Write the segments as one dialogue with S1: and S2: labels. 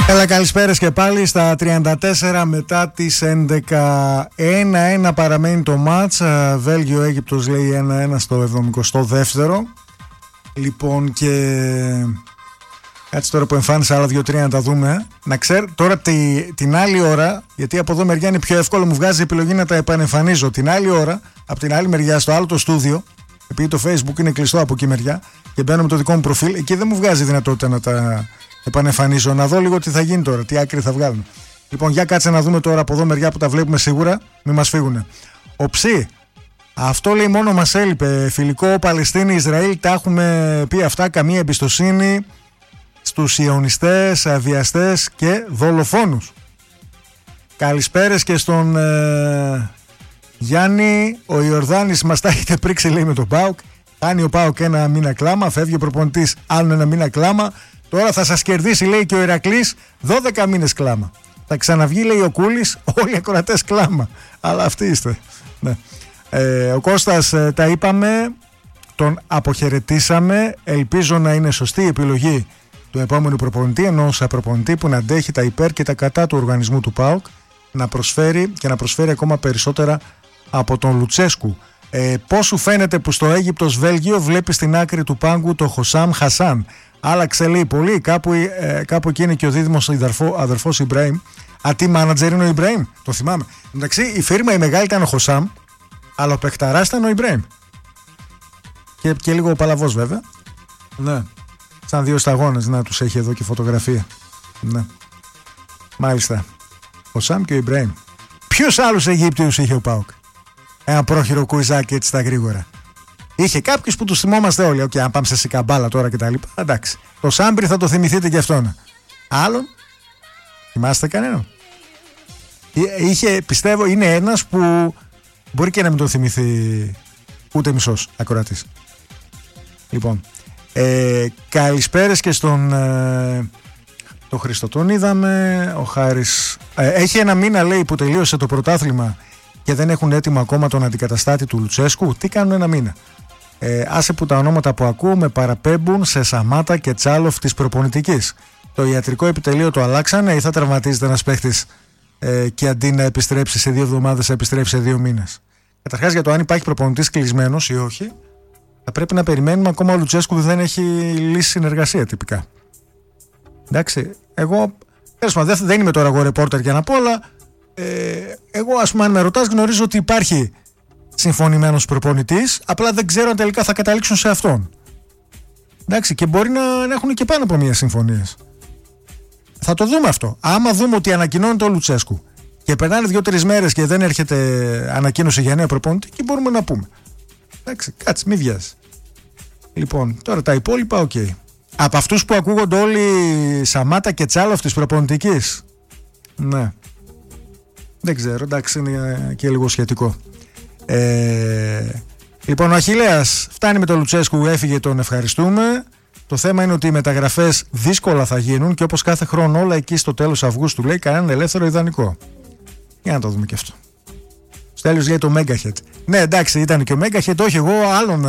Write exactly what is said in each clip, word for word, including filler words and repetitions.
S1: Έλα, καλησπέρες και πάλι στα τριάντα τέσσερα μετά τις έντεκα. ένα ένα παραμένει το μάτς. Βέλγιο-Αίγυπτος λέει ένα ένα στο εβδομηκοστό δεύτερο. Λοιπόν, και κάτσε τώρα που εμφάνισε άλλα δύο τρία να τα δούμε. Να ξέρω τώρα τη, την άλλη ώρα, γιατί από εδώ μεριά είναι πιο εύκολο, μου βγάζει επιλογή να τα επανεμφανίζω. Την άλλη ώρα, από την άλλη μεριά, στο άλλο το στούδιο, επειδή το Facebook είναι κλειστό από εκεί μεριά και μπαίνω με το δικό μου προφίλ, εκεί δεν μου βγάζει δυνατότητα να τα επανεμφανίζω. Να δω λίγο τι θα γίνει τώρα, τι άκρη θα βγάλουν. Λοιπόν, για κάτσε να δούμε τώρα από εδώ μεριά που τα βλέπουμε σίγουρα, μην μας φύγουνε. Οψί, αυτό λέει μόνο μας έλειπε. Φιλικό Παλαιστίνη-Ισραήλ, τα έχουμε πει αυτά. Καμία εμπιστοσύνη στους ιονιστές, αβιαστές και δολοφόνους. Καλησπέρες και στον ε, Γιάννη. Ο Ιορδάνης μας τα έχετε πρίξει, λέει, με τον ΠΑΟΚ. Κάνει ο ΠΑΟΚ ένα μήνα κλάμα, φεύγει ο προπονητής άλλον ένα μήνα κλάμα. Τώρα θα σας κερδίσει, λέει, και ο Ηρακλής δώδεκα μήνες κλάμα. Θα ξαναβγεί, λέει, ο Κούλης, όλοι οι ακροατές κλάμα. Αλλά αυτοί είστε. Ναι. Ε, ο Κώστας, ε, τα είπαμε, τον αποχαιρετήσαμε. Ελπίζω να είναι σωστή η επιλογή του επόμενου προπονητή, ενός προπονητή που να αντέχει τα υπέρ και τα κατά του οργανισμού του ΠΑΟΚ, να προσφέρει και να προσφέρει ακόμα περισσότερα από τον Λουτσέσκου. Ε, πώς σου φαίνεται που στο Αίγυπτος Βέλγιο βλέπει στην άκρη του πάγκου το Χωσάμ Χασάν? Άλλαξε, λέει, πολύ. Κάπου, ε, κάπου εκεί είναι και ο δίδυμος αδερφός Ιμπραήμ. Α, τι μάνατζερ είναι ο Ιμπραήμ, το θυμάμαι. Εντάξει, η φίρμα η μεγάλη ήταν ο Χωσάμ, αλλά ο παιχταράς ήταν ο Ιμπραήμ. Και, και λίγο ο Παλαβός, βέβαια. Ναι. Σαν δύο σταγόνες, να τους έχει εδώ και φωτογραφία. Ναι. Μάλιστα. Ο Σαμ και ο Ιμπραήμ. Ποιους άλλους Αιγύπτιους είχε ο ΠΑΟΚ? Ένα πρόχειρο κουιζάκι έτσι στα γρήγορα. Είχε κάποιους που τους θυμόμαστε όλοι. Οκ, okay, αν πάμε σε σικαμπάλα τώρα κτλ. Εντάξει. Το Σάμπρι θα το θυμηθείτε κι αυτόν. Άλλον. Θυμάστε κανέναν? Είχε, πιστεύω, είναι ένας που μπορεί και να μην τον θυμηθεί ούτε μισός ακροατής. Λοιπόν. Ε, καλησπέρες και στον ε, το Χρήστο, τον είδαμε. Ο Χάρης ε, έχει ένα μήνα, λέει, που τελείωσε το πρωτάθλημα και δεν έχουν έτοιμο ακόμα τον αντικαταστάτη του Λουτσέσκου. Τι κάνουν ένα μήνα? Ε, άσε που τα ονόματα που ακούω με παραπέμπουν σε Σαμάτα και Τσάλοφ της προπονητικής. Το ιατρικό επιτελείο το αλλάξανε ή θα τραυματίζεται ένας παίχτης ε, και αντί να επιστρέψει σε δύο εβδομάδες θα επιστρέψει σε δύο μήνες? Καταρχάς, για το αν υπάρχει προπονητής κλεισμένος ή όχι, θα πρέπει να περιμένουμε. Ακόμα ο Λουτσέσκου δεν έχει λύσει συνεργασία τυπικά. Εντάξει, εγώ δεν, δεν είμαι τώρα εγώ ρεπόρτερ για να πω, αλλά ε, εγώ, ας πούμε, αν με ρωτάς, γνωρίζω ότι υπάρχει συμφωνημένος προπονητής, απλά δεν ξέρω αν τελικά θα καταλήξουν σε αυτόν. Εντάξει, και μπορεί να, να έχουν και πάνω από μία συμφωνίες. Θα το δούμε αυτό. Άμα δούμε ότι ανακοινώνεται ο Λουτσέσκου και περνάνε δύο-τρεις μέρες και δεν έρχεται ανακοίνωση για νέο προπονητή, και μπορούμε να πούμε. Εντάξει, κάτσε, μη βιάζει. Λοιπόν, τώρα τα υπόλοιπα, οκ. Okay. Από αυτούς που ακούγονται όλοι Σαμάτα και Τσάλοφ της προπονητικής, ναι, δεν ξέρω, εντάξει, είναι και λίγο σχετικό. ε, Λοιπόν, ο Αχιλλέας φτάνει με τον Λουτσέσκου, έφυγε, τον ευχαριστούμε. Το θέμα είναι ότι οι μεταγραφές δύσκολα θα γίνουν και όπως κάθε χρόνο όλα εκεί στο τέλος Αυγούστου, λέει, κανέναν ελεύθερο ιδανικό. Για να το δούμε και αυτό. Στέλιος λέει το Megahead. Ναι, εντάξει, ήταν και ο Megahead, όχι, εγώ άλλον,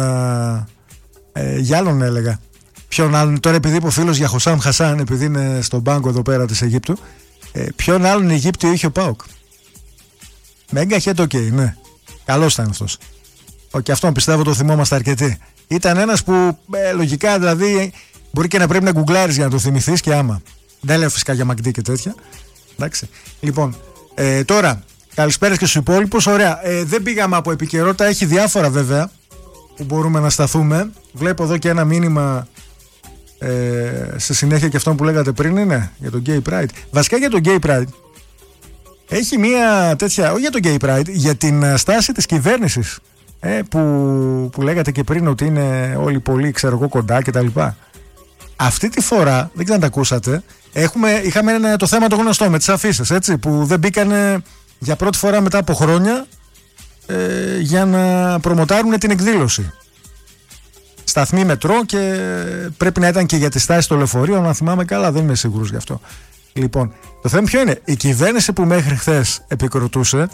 S1: ε, για άλλον έλεγα. Ποιον άλλον, τώρα επειδή είπε ο φίλος για Χωσάμ Χασάν, επειδή είναι στον πάγκο εδώ πέρα της Αιγύπτου, ε, ποιον άλλον Αιγύπτιο είχε ο ΠΑΟΚ? Megahead, οκ, okay, ναι. Καλός ήταν αυτός. Και αυτόν πιστεύω το θυμόμαστε αρκετοί. Ήταν ένας που ε, λογικά, δηλαδή, μπορεί και να πρέπει να γκουγκλάρεις για να το θυμηθείς, και άμα. Δεν λέω φυσικά για Μαγντή και τέτοια. Εντάξει. Λοιπόν, ε, τώρα, καλησπέρα και στους υπόλοιπους. Ωραία. Ε, δεν πήγαμε από επικαιρότητα. Έχει διάφορα, βέβαια, που μπορούμε να σταθούμε. Βλέπω εδώ και ένα μήνυμα ε, σε συνέχεια και αυτό που λέγατε πριν, είναι για τον Gay Pride. Βασικά για τον Gay Pride. Έχει μία τέτοια, όχι για τον Gay Pride, για την στάση της κυβέρνησης. Ε, που, που λέγατε και πριν ότι είναι όλοι πολύ, ξέρω εγώ, κοντά κτλ. Αυτή τη φορά, δεν ξέρω αν τα ακούσατε, έχουμε, είχαμε ένα, το θέμα το γνωστό με τις αφίσες, έτσι, που δεν μπήκανε για πρώτη φορά μετά από χρόνια ε, για να προμοτάρουν την εκδήλωση. Σταθμοί μετρό, και πρέπει να ήταν και για τη στάση στο λεωφορείο, να θυμάμαι καλά, δεν είμαι σίγουρος γι' αυτό. Λοιπόν, το θέμα ποιο είναι? Η κυβέρνηση που μέχρι χθες επικροτούσε,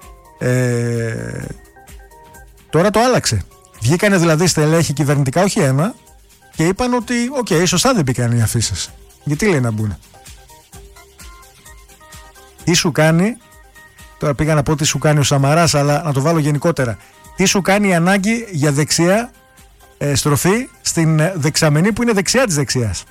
S1: ε, τώρα το άλλαξε. Βγήκανε δηλαδή στελέχη κυβερνητικά, όχι ένα, και είπαν ότι οκ, okay, σωστά δεν μπήκαν οι αφήσεις. Γιατί λέει να μπουν? Τι σου κάνει, τώρα πήγα να πω τι σου κάνει ο Σαμαράς, αλλά να το βάλω γενικότερα. Τι σου κάνει η ανάγκη για δεξιά ε, στροφή στην δεξαμενή που είναι δεξιά της δεξιάς.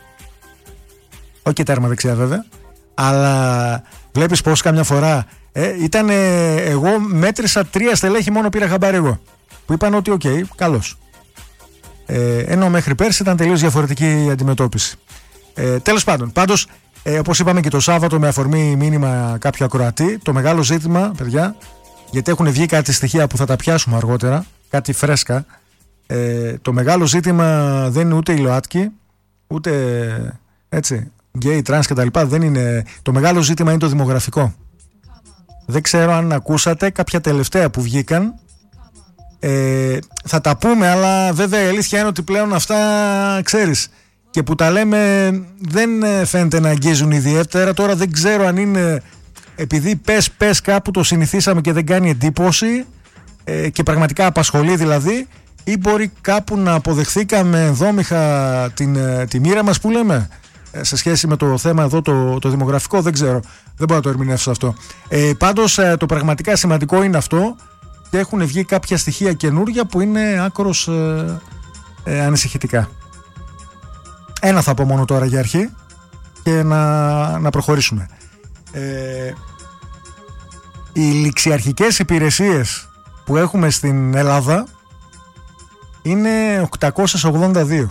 S1: Όχι και τέρμα δεξιά βέβαια, αλλά βλέπεις πως καμιά φορά ε, ήταν ε, εγώ μέτρησα τρία στελέχη μόνο πήρα χαμπάρι εγώ, που είπαν ότι οκ, okay, καλώς. Ε, ενώ μέχρι πέρσι ήταν τελείως διαφορετική η αντιμετώπιση. Ε, τέλος πάντων, πάντως ε, όπως είπαμε και το Σάββατο με αφορμή μήνυμα κάποιο ακροατή, το μεγάλο ζήτημα, παιδιά, γιατί έχουν βγει κάτι στοιχεία που θα τα πιάσουμε αργότερα, κάτι φρέσκα, ε, το μεγάλο ζήτημα δεν είναι ούτε η ΛΟΑΤΚΙ, ούτε έτσι, γκέι, τρανς κτλ. Δεν είναι. Το μεγάλο ζήτημα είναι το δημογραφικό. Δεν ξέρω αν ακούσατε κάποια τελευταία που βγήκαν. Ε, θα τα πούμε, αλλά βέβαια η αλήθεια είναι ότι πλέον αυτά, ξέρεις, και που τα λέμε δεν φαίνεται να αγγίζουν ιδιαίτερα. Τώρα δεν ξέρω αν είναι επειδή πες πες κάπου το συνηθίσαμε και δεν κάνει εντύπωση ε, και πραγματικά απασχολεί δηλαδή, ή μπορεί κάπου να αποδεχθήκαμε δόμηχα την, τη μοίρα μας που λέμε σε σχέση με το θέμα εδώ το, το δημογραφικό. Δεν ξέρω, δεν μπορώ να το ερμηνεύσω αυτό. Ε, πάντως ε, το πραγματικά σημαντικό είναι αυτό και έχουν βγει κάποια στοιχεία καινούργια που είναι άκρως ε, ε, ανησυχητικά. Ένα θα πω μόνο τώρα για αρχή και να, να προχωρήσουμε. Ε, οι ληξιαρχικές υπηρεσίες που έχουμε στην Ελλάδα είναι οκτακόσιες ογδόντα δύο.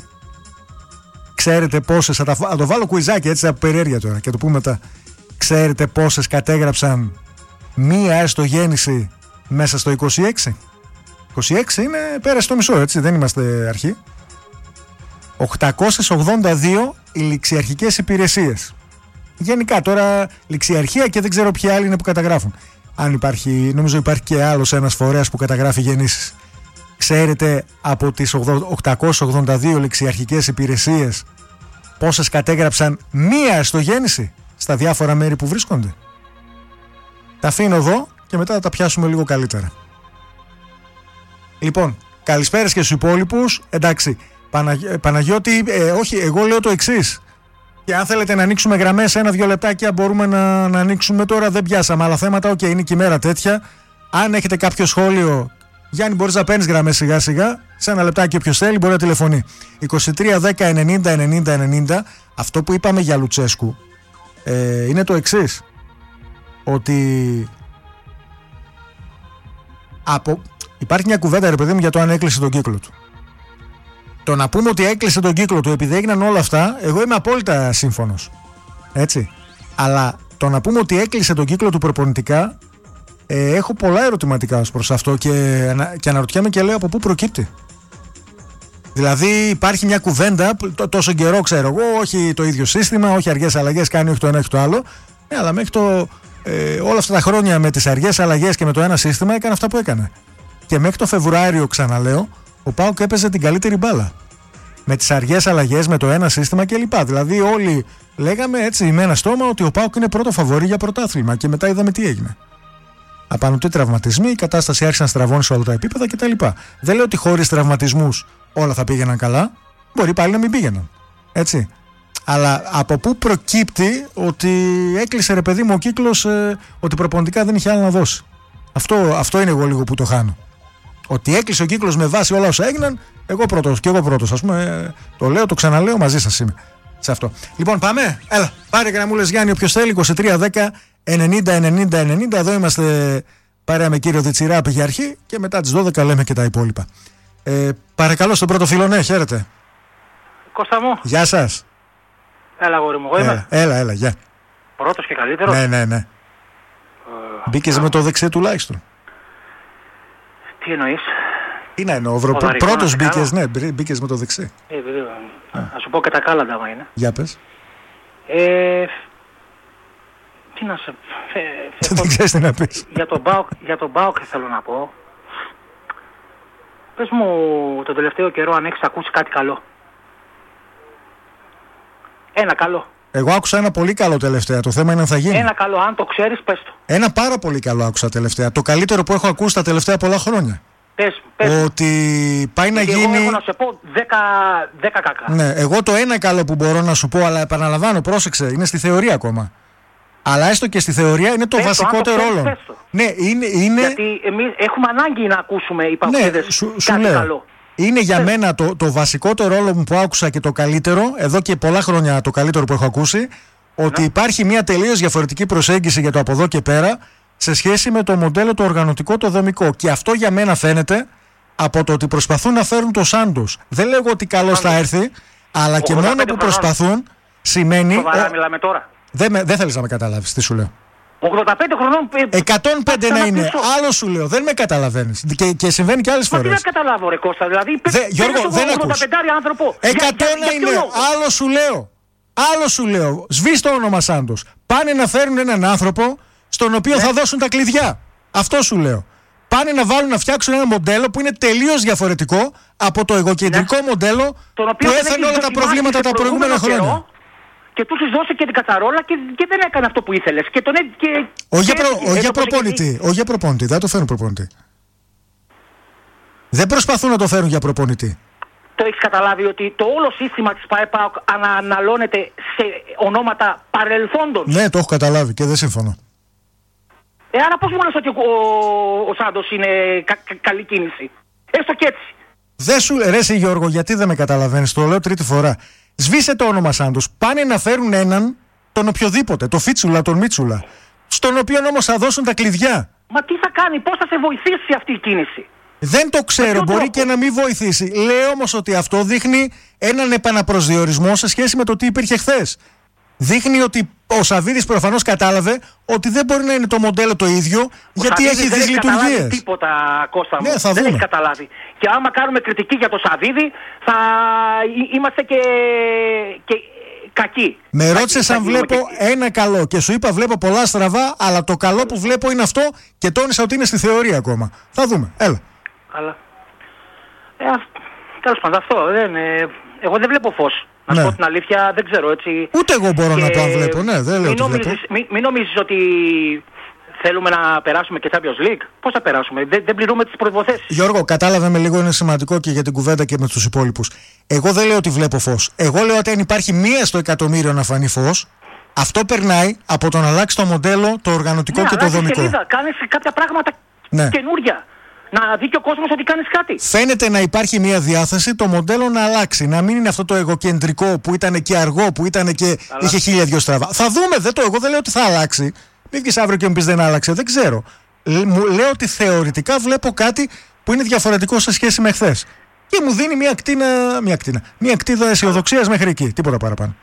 S1: Ξέρετε πόσες, θα, τα, θα το βάλω κουιζάκι έτσι από περιέργεια τώρα και το πούμε μετά. Ξέρετε πόσες κατέγραψαν μία έστω γέννηση μέσα στο είκοσι έξι? είκοσι έξι είναι πέρασε το μισό, έτσι, δεν είμαστε αρχή. οκτακόσιες ογδόντα δύο οι ληξιαρχικές υπηρεσίες. Γενικά τώρα ληξιαρχία και δεν ξέρω ποιοι άλλοι είναι που καταγράφουν. Αν υπάρχει, νομίζω υπάρχει και άλλος ένας φορέας που καταγράφει γεννήσεις. Ξέρετε από τις οκτακόσιες ογδόντα δύο ληξιαρχικές υπηρεσίες πόσες κατέγραψαν μία εστογέννηση στα διάφορα μέρη που βρίσκονται? Τα αφήνω εδώ και μετά θα τα πιάσουμε λίγο καλύτερα. Λοιπόν, καλησπέρας και στους υπόλοιπους. Εντάξει, Παναγι... Παναγιώτη, ε, όχι, εγώ λέω το εξής. Και αν θέλετε να ανοίξουμε γραμμές ένα-δυο λεπτάκια μπορούμε να, να ανοίξουμε τώρα. Δεν πιάσαμε άλλα θέματα. Οκ, okay, είναι και η μέρα τέτοια. Αν έχετε κάποιο σχόλιο, Γιάννη, μπορείς να παίρνεις γραμμές σιγά σιγά. Σε ένα λεπτάκι όποιος θέλει μπορεί να τηλεφωνεί. είκοσι τρία δέκα ενενήντα ενενήντα ενενήντα. Αυτό που είπαμε για Λουτσέσκου ε, είναι το εξής. Ότι από... υπάρχει μια κουβέντα, ρε παιδί μου, για το αν έκλεισε τον κύκλο του. Το να πούμε ότι έκλεισε τον κύκλο του επειδή έγιναν όλα αυτά, εγώ είμαι απόλυτα σύμφωνος. Έτσι. Αλλά το να πούμε ότι έκλεισε τον κύκλο του προπονητικά, ε, έχω πολλά ερωτηματικά ως προς αυτό και, και αναρωτιέμαι και λέω από πού προκύπτει. Δηλαδή υπάρχει μια κουβέντα, τόσο καιρό ξέρω εγώ, όχι το ίδιο σύστημα, όχι αργές αλλαγές, κάνει όχι το ένα, όχι το άλλο. Ε, αλλά μέχρι το, ε, όλα αυτά τα χρόνια με τις αργές αλλαγές και με το ένα σύστημα έκανε αυτά που έκανε. Και μέχρι το Φεβρουάριο, ξαναλέω, ο ΠΑΟΚ έπαιζε την καλύτερη μπάλα. Με τις αργές αλλαγές, με το ένα σύστημα κλπ. Δηλαδή, όλοι λέγαμε έτσι με ένα στόμα ότι ο ΠΑΟΚ είναι πρώτο φαβορί για πρωτάθλημα και μετά είδαμε τι έγινε. Απανωτοί τραυματισμοί, η κατάσταση άρχισε να στραβώνει σε όλα τα επίπεδα κτλ. Δεν λέω ότι χωρίς τραυματισμούς όλα θα πήγαιναν καλά. Μπορεί πάλι να μην πήγαιναν. Έτσι. Αλλά από πού προκύπτει ότι έκλεισε, ρε παιδί μου, ο κύκλος, ε, ότι προπονητικά δεν είχε άλλο να δώσει. Αυτό, αυτό είναι εγώ λίγο που το χάνω. Ότι έκλεισε ο κύκλος με βάση όλα όσα έγιναν, εγώ πρώτος και εγώ πρώτος. Ας πούμε, ε, το λέω, το ξαναλέω, μαζί σας είμαι σε αυτό. Λοιπόν, πάμε. Έλα, πάρε γραμμούλες Γιάννη, όποιος θέλει. είκοσι τρία δέκα ενενήντα ενενήντα ενενήντα. Εδώ είμαστε παρέα με κύριο Διτσιράπη για αρχή και μετά τις δώδεκα λέμε και τα υπόλοιπα. Ε, παρακαλώ στον πρώτο φίλο, ναι, χαίρετε.
S2: Κώστα μου.
S1: Γεια σας.
S2: Έλα, αγόρι μου, εγώ είμαι.
S1: Έλα, έλα, έλα, γεια.
S2: Πρώτος και καλύτερος.
S1: Ναι, ναι, ναι. Ε, Μπήκες με το δεξί τουλάχιστον.
S2: Τι εννοείς?
S1: Τι να εννοώ, βρω, πρώτος μπήκες, ναι, μπήκες με το δεξί.
S2: Ε, βέβαια. Να σου πω και τα κάλαντα άμα είναι.
S1: Για πες.
S2: Ε, τι να σε...
S1: Δεν ξέρεις τι να πεις.
S2: Για τον ΠΑΟΚ, για τον ΠΑΟΚ θέλω να πω. Πες μου τον τελευταίο καιρό αν έχεις ακούσει κάτι καλό. Ένα καλό.
S1: Εγώ άκουσα ένα πολύ καλό τελευταία. Το θέμα είναι αν θα γίνει.
S2: Ένα καλό, αν το ξέρεις, πες το.
S1: Ένα πάρα πολύ καλό άκουσα τελευταία. Το καλύτερο που έχω ακούσει τα τελευταία πολλά χρόνια.
S2: Πες, πες.
S1: Ότι πάει να
S2: εγώ
S1: γίνει.
S2: Εγώ να σε πω δέκα κακά.
S1: Ναι, εγώ το ένα καλό που μπορώ να σου πω, αλλά επαναλαμβάνω, πρόσεξε, είναι στη θεωρία ακόμα. Αλλά έστω και στη θεωρία είναι το
S2: Πες το,
S1: βασικότερο
S2: αν το ξέρεις,
S1: όλων.
S2: πες το.
S1: Ναι, είναι. είναι...
S2: Γιατί εμείς έχουμε ανάγκη να ακούσουμε οι παοξίδες
S1: ναι, σου, σου
S2: κάτι
S1: λέω.
S2: καλό.
S1: Είναι για
S2: Πες.
S1: μένα το, το βασικότερο όλο μου που άκουσα και το καλύτερο, εδώ και πολλά χρόνια το καλύτερο που έχω ακούσει, ότι
S2: Ναι.
S1: υπάρχει μια τελείως διαφορετική προσέγγιση για το από εδώ και πέρα σε σχέση με το μοντέλο το οργανωτικό, το δομικό. Και αυτό για μένα φαίνεται από το ότι προσπαθούν να φέρουν το Σάντος. Δεν λέγω ότι καλώς θα έρθει, αλλά και
S2: ογδόντα
S1: μόνο
S2: πέντε
S1: που
S2: χρονών.
S1: προσπαθούν σημαίνει.
S2: Σοβαρά
S1: ο-
S2: μιλάμε τώρα.
S1: Δεν, με- δεν θέλεις να με καταλάβεις, τι σου λέω.
S2: ογδόντα πέντε χρονών. ε,
S1: εκατόν πέντε να είναι.
S2: ξαναπίσω.
S1: Άλλο σου λέω. Δεν με καταλαβαίνεις. Και, και συμβαίνει και άλλες
S2: Μα τι να
S1: φορές.
S2: καταλάβω, ρε Κώστα. Δηλαδή, πες-
S1: Δε-
S2: πες
S1: Γιώργο,
S2: το
S1: δεν
S2: ογδόντα
S1: ακούς.
S2: πέντε άνθρωπο. Για-
S1: εκατό
S2: για-
S1: να
S2: για ποιο
S1: είναι.
S2: λόγο?
S1: Άλλο σου λέω. Άλλο σου λέω. Σβείς το όνομα Σάντος. Πάνε να φέρουν έναν άνθρωπο στον οποίο
S2: Ναι.
S1: θα δώσουν τα κλειδιά. Αυτό σου λέω. Πάνε να βάλουν να φτιάξουν ένα μοντέλο που είναι τελείως διαφορετικό από το εγωκεντρικό μοντέλο
S2: Τον
S1: που
S2: οποίο δεν
S1: έθελε
S2: έχει
S1: όλα τα
S2: δοκιμάσει
S1: προβλήματα
S2: σε
S1: τα προηγούμενα
S2: προηγούμενο
S1: χρόνια.
S2: καιρό Και του έχεις δώσει και την κατσαρόλα και, και δεν έκανε αυτό που ήθελες. Και τον έ- και,
S1: Όχι για,
S2: και-
S1: προ,
S2: και-
S1: όχι για
S2: εδώ πώς
S1: προπονητή.
S2: έχει-
S1: Όχι για προπονητή. Δεν το φέρουν προπονητή. Δεν προσπαθούν να το φέρουν για προπονητή.
S2: Το έχεις καταλάβει ότι το όλο σύστημα της ΠΑΕΠΑ αναναλώνεται σε ονόματα παρελθόντων.
S1: Ναι, το έχω καταλάβει και δεν συμφωνώ.
S2: Ε, άρα πώς μου λες ότι ο, ο, ο Σάντος είναι κα, κα- καλή κίνηση. Έστω και έτσι.
S1: Δεν σου ρε εσύ Γιώργο, γιατί δεν με καταλαβαίνεις, το λέω τρίτη φορά. Σβήσε το όνομα Σάντος. Πάνε να φέρουν έναν, τον οποιοδήποτε, το Φίτσουλα, τον Μίτσουλα. Στον οποίο όμως θα δώσουν τα κλειδιά.
S2: Μα τι θα κάνει, πώς θα σε βοηθήσει αυτή η κίνηση.
S1: Δεν το ξέρω,
S2: ποιο
S1: μπορεί
S2: τρόπο?
S1: και να μην βοηθήσει. Λέω όμως ότι αυτό δείχνει έναν επαναπροσδιορισμό σε σχέση με το τι υπήρχε χθες. Δείχνει ότι ο Σαββίδης προφανώς κατάλαβε ότι δεν μπορεί να είναι το μοντέλο το ίδιο,
S2: Ο
S1: γιατί
S2: Σαββίδης
S1: έχει
S2: δεν έχει καταλάβει
S1: δυσλειτουργίες.
S2: τίποτα, Κώστα μου.
S1: Ναι, θα
S2: δεν
S1: δούμε.
S2: έχει καταλάβει. Και άμα κάνουμε κριτική για το Σαββίδη, θα εί- είμαστε και, και κακοί.
S1: Με
S2: Κακοί,
S1: ρώτησες
S2: θα
S1: αν
S2: γίνουμε
S1: βλέπω
S2: και-
S1: ένα καλό και σου είπα βλέπω πολλά στραβά, αλλά το καλό που βλέπω είναι αυτό και τόνισα ότι είναι στη θεωρία ακόμα. Θα δούμε. Έλα.
S2: Αλλά... Ε, α- τέλος πάντων, αυτό δεν, ε, εγώ δεν βλέπω φως. Να
S1: Ναι.
S2: σου πω την αλήθεια, δεν ξέρω έτσι.
S1: Ούτε εγώ μπορώ να
S2: Και
S1: το αν βλέπω. Ναι, δεν λέω
S2: μην
S1: ότι βλέπω.
S2: νομίζεις, μην, μην νομίζεις ότι θέλουμε να περάσουμε και Champions League. Πώς θα περάσουμε, δεν, δεν πληρούμε τις προϋποθέσεις.
S1: Γιώργο, κατάλαβε με λίγο, είναι σημαντικό και για την κουβέντα και με τους υπόλοιπους. Εγώ δεν λέω ότι βλέπω φως. Εγώ λέω ότι αν υπάρχει μία στο εκατομμύριο να φανεί φως, αυτό περνάει από το να αλλάξει το μοντέλο, το οργανωτικό
S2: Ναι,
S1: και το
S2: αλλάζεις
S1: δομικό.
S2: σελίδα, κάνεις κάποια πράγματα
S1: Ναι.
S2: καινούρια. Να δει και ο κόσμος ότι κάνεις κάτι.
S1: Φαίνεται να υπάρχει μια διάθεση το μοντέλο να αλλάξει. Να μην είναι αυτό το εγωκεντρικό που ήταν και αργό, που ήταν και
S2: Αλλά-
S1: είχε χίλια δυο στραβά. Θα δούμε, δεν το, εγώ δεν λέω ότι θα αλλάξει. Μην βγεις αύριο και μου πεις δεν άλλαξε, δεν ξέρω. Λ- μου λέω ότι θεωρητικά βλέπω κάτι που είναι διαφορετικό σε σχέση με χθες. Και μου δίνει μια κτίνα, μια κτίνα, μια κτίδα αισιοδοξίας μέχρι εκεί. Τίποτα παραπάνω.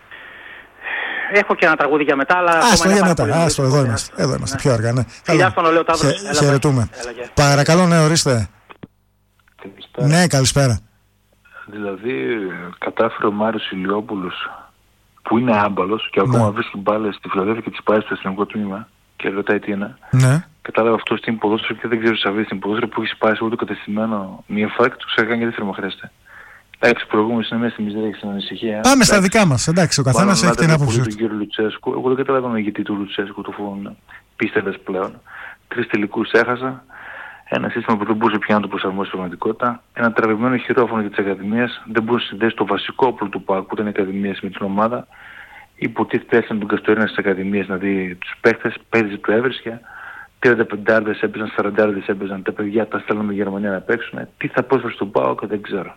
S2: Έχω και ένα τραγούδι για μετά, αλλά. ακόμα
S1: Άστο
S2: είναι
S1: για
S2: πάρα
S1: μετά.
S2: πολύ νωρίς.
S1: Άστο, εδώ είμαστε. Εδώ είμαστε, πιο αργά. Ναι.
S2: Φιλιά
S1: Καλά.
S2: στον Ολέο Ταύρος.
S1: Χε-
S2: Έλα,
S1: Χαιρετούμε.
S2: έλα, γεια.
S1: Παρακαλώ, ναι, ορίστε.
S3: Καλησπέρα.
S1: Ναι, καλησπέρα.
S3: Δηλαδή, κατάφερε ο Μάριος Ηλιόπουλος, που είναι άμπαλος και ακόμα
S1: Ναι.
S3: βρίσκει μπάλες στη Φιλαδέλφια και τις πάει στο εθνικό τμήμα και ρωτάει τι είναι.
S1: Ναι.
S3: Κατάλαβα αυτό στην ποδόσφαιρο και δεν ξέρω τι Σαββίδη στην ποδόσφαιρο που έχει σπάσει όλο το κατεστημένο μία φορά και του έκανε γιατί θέλω να χρειάζεται. Εντάξει, προηγούμενο είναι μέσα στη μιζέρια και στην ανησυχία.
S1: Πάμε στα
S3: Εντάξει,
S1: δικά μας. Εντάξει, ο καθένας
S3: μάλλον
S1: έχει την
S3: λάτρευε
S1: άποψή
S3: πολύ
S1: του.
S3: τον κύριο Λουτσέσκου. Εγώ δεν καταλαβαίνω γιατί του Λουτσέσκου του φοβούν πίστευες πλέον. Τρεις τελικούς έχασα. Ένα σύστημα που δεν μπορούσε πια να το προσαρμόσει στην πραγματικότητα. Ένα τραβηγμένο χειρόφωνο για τις ακαδημίες. Δεν μπορούσε να συνδέσει το βασικό όπλο του ΠΑΟΚ που ήταν οι ακαδημίες με την ομάδα. Υποτίθεται έστειλε τον Καστορίνα στις ακαδημίες να δει τους παίχτες. Παίχτες του έβρισκε. τριάντα πεντάρδες έπαιζαν, σαραντάρδες έπαιζαν. Τα παιδιά τα στέλνουμε Γερμανία να παίξουν. Τι θα πρόσφερε στον ΠΑΟΚ δεν ξέρω.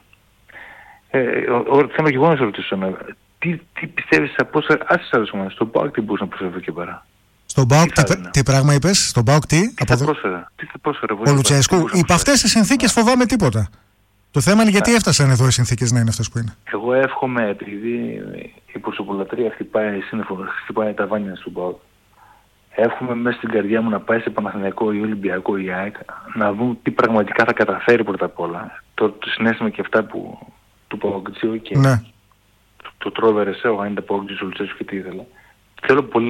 S3: Ε, ο, ο, θέλω και εγώ να σε ρωτήσω. Ναι. Τι, τι πιστεύεις θα πώς άσε άρεσμα στον ΠΑΟΚ τι μπορούσε να προσφέρει εκεί πέρα.
S1: Στον ΠΑΟΚ,
S3: Τι θα
S1: τι,
S3: έδινα.
S1: τι πράγμα είπες, στον ΠΑΟΚ τι,
S3: Τι
S1: από
S3: θα
S1: εδώ,
S3: πρόσφερε. Τι θα πρόσφερε.
S1: ο Λουτσέσκου. Υπ' αυτές τις συνθήκες φοβάμαι τίποτα. Το θέμα είναι γιατί έφτασαν εδώ οι συνθήκες να είναι αυτές που είναι.
S3: Εγώ εύχομαι, επειδή η προσωπολατρία χτυπάει σύννεφο, χτυπάει τα βάνια του ΠΑΟΚ, εύχομαι μέσα στην καρδιά μου να πάει σε Παναθηναϊκό ή Ολυμπιακό ή ΑΕΚ, να δουν τι πραγματικά θα καταφέρει πρώτα απ' όλα. Το, το συνέστημα και αυτά που του ΠΑΟΚ και
S1: Ναι.
S3: το, το τρόβερε σε ο αν ήταν ΠΑΟΚ ο Λουτσέσκου και τι ήθελε. Θέλω πολύ